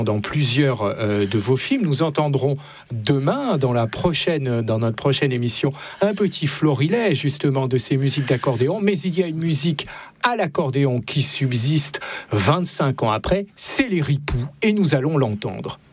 dans plusieurs de vos films. Nous entendrons demain, dans notre prochaine émission, un petit florilège justement de ces musiques d'accordéon. Mais il y a une musique à l'accordéon qui subsiste 25 ans après, c'est les Ripoux, et nous allons l'entendre.